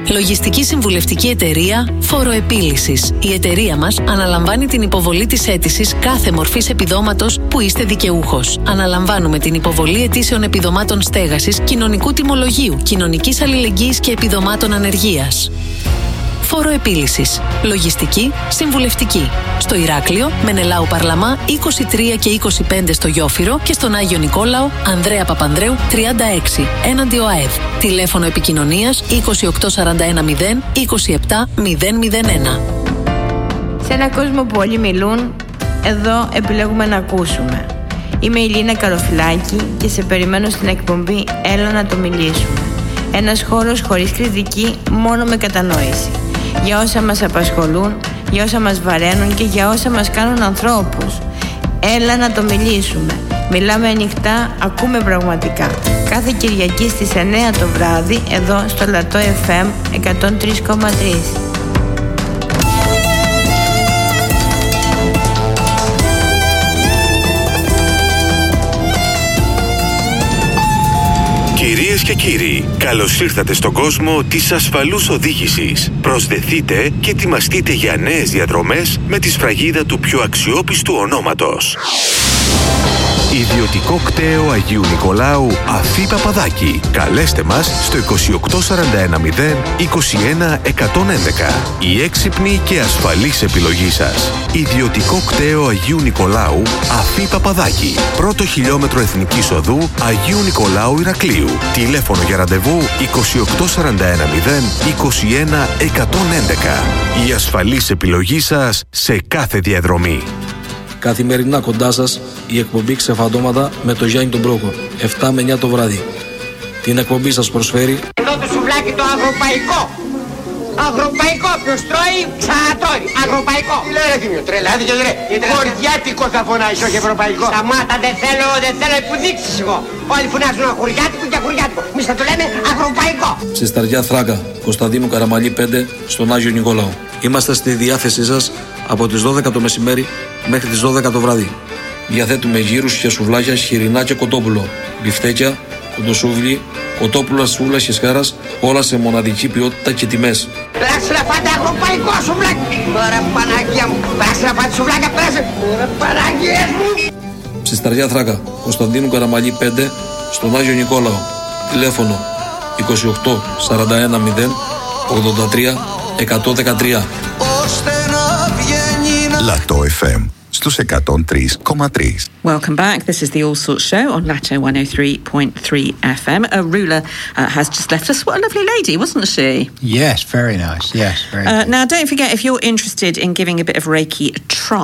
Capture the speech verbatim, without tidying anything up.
Λογιστική συμβουλευτική εταιρεία Φοροεπίλυσης. Η εταιρεία μας αναλαμβάνει την υποβολή της αίτησης κάθε μορφής επιδόματος που είστε δικαιούχος. Αναλαμβάνουμε την υποβολή αιτήσεων επιδομάτων στέγασης, κοινωνικού τιμολογίου, κοινωνικής αλληλεγγύης και επιδομάτων ανεργίας. Φοροεπίλυσης. Λογιστική συμβουλευτική. Στο Ηράκλειο, Μενελάου Παρλαμά είκοσι τρία και είκοσι πέντε στο Γιόφυρο και στον Άγιο Νικόλαο, Ανδρέα Παπανδρέου τριάντα έξι, έναντι ΟΑΕΔ. Τηλέφωνο επικοινωνίας είκοσι οκτώ σαράντα ένα μηδέν είκοσι επτά μηδέν μηδέν ένα. Σε έναν κόσμο που όλοι μιλούν, εδώ επιλέγουμε να ακούσουμε. Είμαι η Λίνα Καροφυλάκη και σε περιμένω στην εκπομπή «Έλα να το μιλήσουμε». Ένας χώρος χωρίς κριτική, μόνο με κατανόηση. Για όσα μας απασχολούν, για όσα μας βαραίνουν και για όσα μας κάνουν ανθρώπους. Έλα να το μιλήσουμε. Μιλάμε ανοιχτά, ακούμε πραγματικά. Κάθε Κυριακή στις εννιά το βράδυ, εδώ στο Λατό εφ εμ εκατόν τρία κόμμα τρία. Κυρίες και κύριοι, καλώς ήρθατε στον κόσμο της ασφαλούς οδήγησης. Προσδεθείτε και ετοιμαστείτε για νέες διαδρομές με τη σφραγίδα του πιο αξιόπιστου ονόματος. Ιδιωτικό κτέο Αγίου Νικολάου Αφή Παπαδάκη. Καλέστε μας στο είκοσι οκτώ σαράντα ένα μηδέν είκοσι ένα εκατόν έντεκα. Η έξυπνη και ασφαλής επιλογή σας. Ιδιωτικό κτέο Αγίου Νικολάου Αφή Παπαδάκη. Πρώτο χιλιόμετρο Εθνικής Οδού Αγίου Νικολάου Ηρακλείου. Τηλέφωνο για ραντεβού είκοσι οκτώ σαράντα ένα μηδέν είκοσι ένα εκατόν έντεκα. Η ασφαλής επιλογή σας σε κάθε διαδρομή. Καθημερινά κοντά σας η εκπομπή Ξεφαντώματα με το Γιάννη τον Πρόκο, επτά με εννιά το βράδυ. Την εκπομπή σας προσφέρει εδώ το σουβλάκι το αγροπαϊκό. Αγροπαϊκό, ποιος τρώει ξανατρώει. Αγροπαϊκό. Τι λέει ρε Θήμιο, τρελάθηκε ρε. Χωριάτικο θα φωνάζεις, όχι ευρωπαϊκό. Σταμάτα, δεν θέλω, δεν θέλω που δείξεις εγώ. Όλοι φωνάζουν χωριάτικο και χωριάτικο. Εμείς θα το λέμε αγροπαϊκό. στη Σταριά Θράκα, Κωνσταντίνου Καραμαλή πέντε, στον Άγιο Νικόλαο. Είμαστε στη διάθεσή σας από τις δώδεκα το μεσημέρι μέχρι τις δώδεκα το βράδυ. Διαθέτουμε γύρους και σουβλάκια, χοιρινά και κοτόπουλο, μπιφτέκια, κοντοσούβλι, κοτόπουλα, σούβλα και σκάρας, όλα σε μοναδική ποιότητα και τιμές. Πέρασε να φάτε αγροπαϊκό σουβλάκι. Ωρα Παναγία μου. Πέρασε να φάτε σουβλάκια, πέρασε. Ωρα Παναγία μου. Στη Σταριά Θράκα, Κωνσταντίνου Καραμαλή πέντε, στον Άγιο Νικόλαο. Τηλέφωνο είκοσι οκτώ σαράντα ένα μηδέν ογδόντα τρία εκατόν δεκατρία. Λατό εφ εμ στους εκατόν τρία κόμμα τρία. Welcome back. This is the All Sorts Show on Lato one oh three point three F M. Arula uh, has just left us. What a lovely lady, wasn't she? Yes, very nice. Yes, very uh, nice. Now, don't forget, if you're interested in giving a bit of Reiki a try,